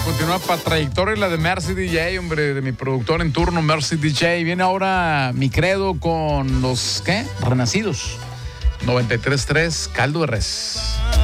Continúa para trayectoria la de Mercy DJ, hombre, de mi productor en turno, Mercy DJ. Viene ahora Mi Credo con los, ¿qué? Renacidos. 93.3, Caldo de Res.